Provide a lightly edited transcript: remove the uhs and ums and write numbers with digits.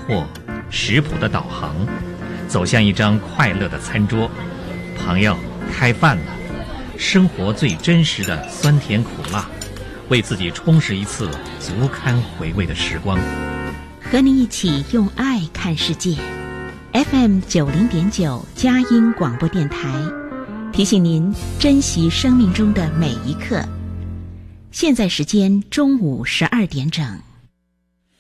货，食谱的导航，走向一张快乐的餐桌。朋友，开饭了，生活最真实的酸甜苦辣，为自己充实一次足堪回味的时光。 和你一起用爱看世界。FM 90.9佳音广播电台，提醒您珍惜生命中的每一刻。现在时间中午12点整。